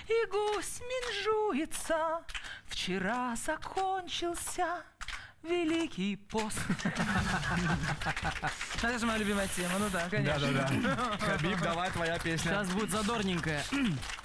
и гусь менжуется. Вчера закончился Великий пост. Это же моя любимая тема, ну да, конечно. Да-да-да. Хабиб, давай твоя песня. Сейчас будет задорненькая.